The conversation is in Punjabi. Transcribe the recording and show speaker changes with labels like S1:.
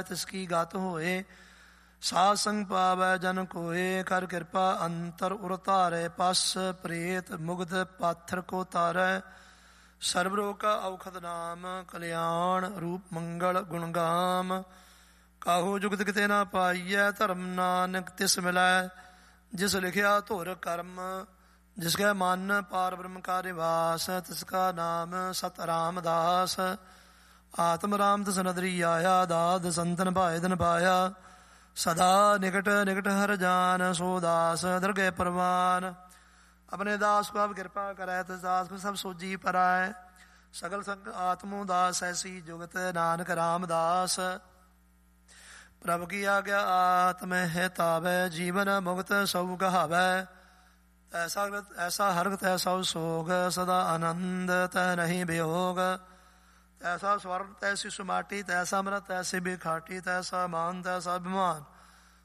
S1: ਤਿਸ ਕੀ ਗਤ ਹੋਏ। ਸਾਧ ਸੰਗ ਪਾਵੈ ਜਨ ਕੋਏ। ਕਰ ਕਿਰਪਾ ਅੰਤਰ ਉਰ ਧਾਰੈ। ਪਸ ਪ੍ਰੇਤ ਮੁਗਧ ਪਾਥਰ ਕੋ ਤਾਰੈ। ਸਰਬ ਰੋਗ ਕਾ ਔਖਦ ਨਾਮ। ਕਲਿਆਣ ਰੂਪ ਮੰਗਲ ਗੁਣ ਗਾਮ। ਕਾਹੂ ਜੁਗਤ ਕਿਤੇ ਨਾ ਪਾਈਐ। ਧਰਮ ਨਾਨਕ ਤਿਸ ਮਿਲੈ। ਜਿਸ ਲਿਖਿਆ ਧੁਰ ਕਰਮ। ਜਿਸ ਕੈ ਮਨ ਪਾਰ ਬ੍ਰਹਮ ਕਾ ਨਿਵਾਸ। ਤਿਸ ਕਾ ਨਾਮ ਸਤ ਰਾਮਦਾਸ। ਆਤਮ ਰਾਮ ਤਿਸ ਨਦਰੀ ਆਇਆ। ਦਾਦ ਸੰਤਨ ਭਾਇ ਦਿਨ ਪਾਇਆ। ਸਦਾ ਨਿਕਟ ਨਿਕਟ ਹਰ ਜਾਨ। ਸੋ ਦਾਸ ਦਰਗਹਿ ਪ੍ਰਵਾਨ। ਆਪਣੇ ਦਾਸ ਕੋ ਆਪ ਕਿਰਪਾ ਕਰੈ। ਤਿਸ ਦਾਸ ਕੋ ਸਭ ਸੋਜੀ ਪਰਾਇ। ਸਗਲ ਸੰਗ ਆਤਮੋ ਦਾਸ ਐਸੀ ਜੁਗਤ। ਨਾਨਕ ਰਾਮਦਾਸ। ਪ੍ਰਭ ਕੀ ਆਗਿਆ ਆਤਮ ਹੈ ਤਾਵੈ। ਜੀਵਨ ਮੁਕਤ ਸਉ ਕਹਾਵੈ। ਐਸਾ ਹਰਗ ਤੈਸਾ ਸੋਗ। ਸਦਾ ਆਨੰਦ ਤੈ ਨਹੀਂ ਬਿਯੋਗ। ਤੈਸਾ ਸਵਰਨ ਤੈਸੀ ਸੁਮਾਟੀ। ਤੈਸਾ ਅੰਮ੍ਰਿਤ ਤੈਸੀ ਬਿਖਾਟੀ। ਤੈਸਾ ਮਾਨ ਤੈਸਾ ਅਭਿਮਾਨ।